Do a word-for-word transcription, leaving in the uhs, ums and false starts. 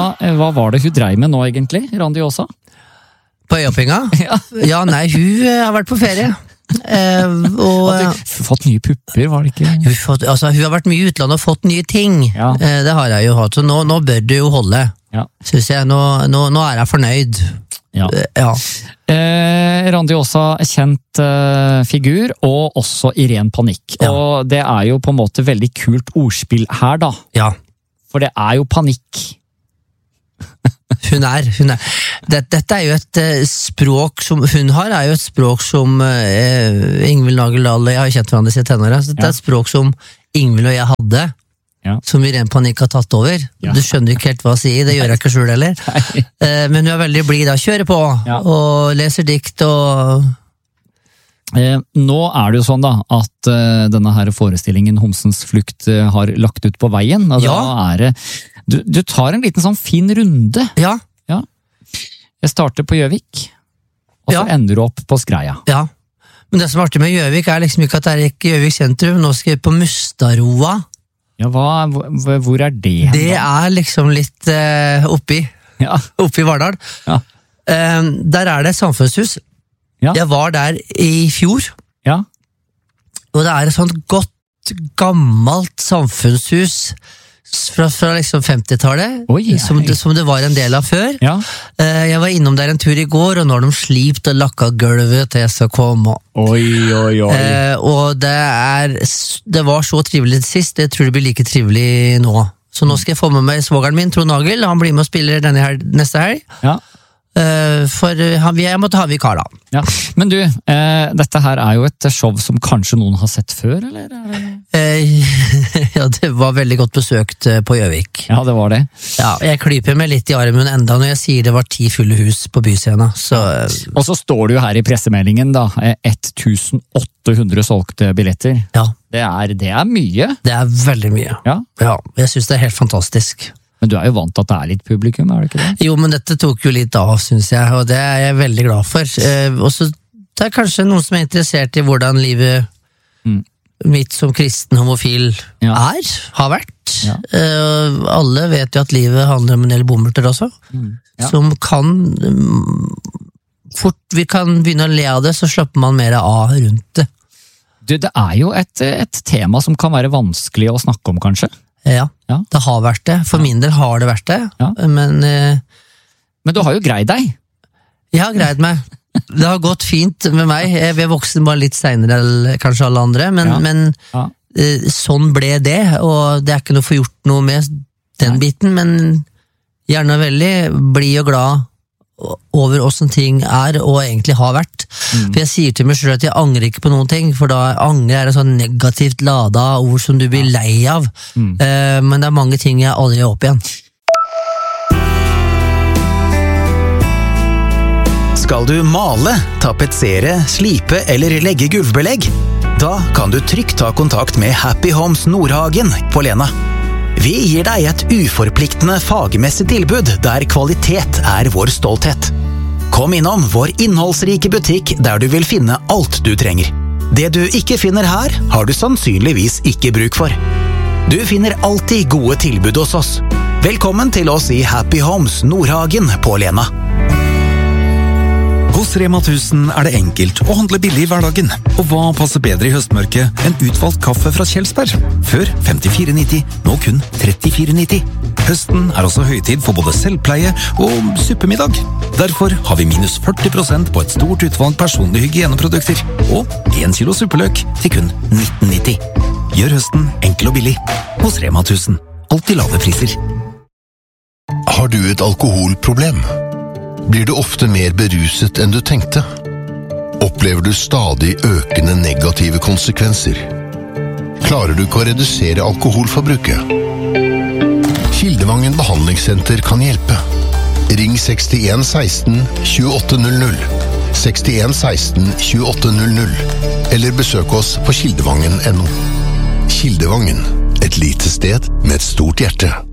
hva var det hun dreiv med nå egentlig, Randi Åsa? På Øyapinga? Ja. Ja, nei, hun har vært på ferie. Eh, og, Har du fått nye pupper, var det ikke? hun, fått, altså, hun har vært mye i utlandet og fått nye ting. Ja. Eh, det har jeg jo hatt, så nå, nå bør det jo holde. Ja. Synes jeg, nå, nå, nå er jeg fornøyd. Ja. Eh, ja. Eh, Randi Åsa, kjent eh, figur, og også i ren panikk. Ja. Og det er jo på en måte veldig kult ordspill her, da. Ja. For det er jo panikk. Hun er, hun er. Dette, dette er jo et uh, språk som hun har, er jo et språk som uh, Ingvild Nagel Dahl og jeg har kjent hverandre siden tenåra. Det er et språk som Ingvild og jeg hadde, ja. Som vi ren panikk har tatt over. Ja. Du skjønner ikke helt hva jeg sier, det gjør jeg ikke selv heller. uh, men hun er veldig blid da, kjører på, ja. Og leser dikt og... Eh, nå er det jo sånn da, at uh, denne her forestillingen Homsens flukt uh, har lagt ut på veien. Altså, ja. er det, du, du tar en liten sånn fin runde. Ja. Ja. Jeg starter på Gjøvik, og så ja. ender du opp på Skreia. Ja, men det som er artig med Gjøvik er liksom ikke at det er ikke Gjøvik sentrum, nå skal jeg på Mustaroa. Ja, hva, hvor er det? Det er liksom litt uh, oppi, ja. oppi Vardal. Ja. Uh, der er det et samfunnshus. Ja. Jeg var der i fjor, ja. Og det er et sånt godt, gammelt samfunnshus fra, fra liksom femtitallet, som, som det var en del av før. Ja. Jeg var innom der en tur i går, og nå har de slipt og lakka gulvet til jeg skal komme. Oi, oi, oi. Eh, og det, er, det var så trivelig sist, jeg tror det blir like trivelig nå. Så nå skal jeg få med meg svogeren min, Trond Nagel, han blir med og spiller denne her, neste helg. Ja. Uh, for uh, jeg måtte ha vikar da. Ja. Men du, uh, dette her er jo et show som kanskje noen har sett før, eller? Uh, ja, det var veldig godt besøkt uh, på Gjøvik. Ja, det var det. Ja, jeg klyper meg litt i armen enda når jeg sier det var ti fulle hus på byscenen. Så, uh, og så står det jo her i pressemeldingen da, tusen åtte hundre solgte billetter. Ja. Det er, det er mye. Det er veldig mye. Ja. Ja, jeg synes det er helt fantastisk. Men du er jo vant til at det er litt publikum, er det ikke det? Jo, men dette tok jo litt av, synes jeg, og det er jeg veldig glad for. Eh, og så det er kanskje noen som er interessert i hvordan livet mm. mitt som kristen homofil ja. er, har vært. Ja. Eh, alle vet jo at livet handler om en del bommerter også, mm. ja. som kan um, fort vi kan begynne å le av det, så slipper man mer av rundt det. Du, det er jo et, et tema som kan være vanskelig å snakke om, kanskje? Ja, ja, det har vært det. For min del har det vært det. Ja. Men, uh, men du har jo greid deg. Jeg har greid meg. Det har gått fint med meg. Jeg er voksen bare litt senere enn kanskje alle andre, men, ja. men ja. Uh, sånn ble det, og det er ikke noe for gjort noe med den Nei. Biten, men gjerne veldig blid og glad over hvordan ting er og egentlig har vært. Mm. For jeg sier til meg selv at jeg angrer ikke på noen ting, for da angrer er et sånn negativt lada ord som du blir lei av. Mm. Uh, men det er mange ting jeg aldri er opp igjen. Skal du male, tapetsere, slipe eller legge gulvbelegg? Da kan du trygt ta kontakt med Happy Homes Nordhagen på Lena. Vi gir deg et uforpliktende fagmessig tilbud der kvalitet er vår stolthet. Kom innom vår innholdsrike butikk der du vil finne alt du trenger. Det du ikke finner her, har du sannsynligvis ikke bruk for. Du finner alltid gode tilbud hos oss. Velkommen til oss i Happy Homes Nordhagen på Lena. Hos Rema tusen er det enkelt å handle billig i hverdagen. Og hva passer bedre i høstmørket enn utvalgt kaffe fra Kjelsberg? Før femtifire nitti, nå kun trettifire nitti. Høsten er også høytid for både selvpleie og suppemiddag. Derfor har vi minus førti prosent på et stort utvalg personlige hygieneprodukter. Og en kilo suppeløk til kun nitten nitti. Gjør høsten enkel og billig. Hos Rema tusen. Alltid lave priser. Har du et alkoholproblem? Blir du ofte mer beruset enn du tenkte? Opplever du stadig økende negative konsekvenser? Klarer du ikke å redusere alkoholforbruket? Kildevangen behandlingssenter kan hjelpe. Ring sekstien seksten tjueåtte null null, sekstien seksten tjueåtte null null, eller besøk oss på kildevangen punktum no. Kildevangen, et lite sted med et stort hjerte.